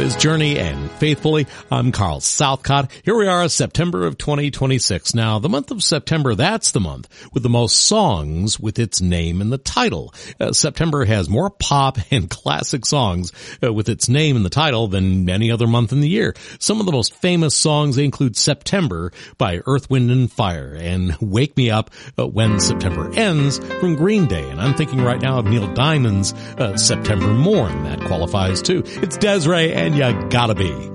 is Journey, and faithfully, I'm Carl Southcott. Here we are, September of 2026. Now, the month of September, that's the month with the most songs with its name in the title. September has more pop and classic songs with its name in the title than any other month in the year. Some of the most famous songs include September by Earth, Wind, and Fire and Wake Me Up When September Ends from Green Day. And I'm thinking right now of Neil Diamond's September Morn. That qualifies too. It's Des'ree and You Gotta Be.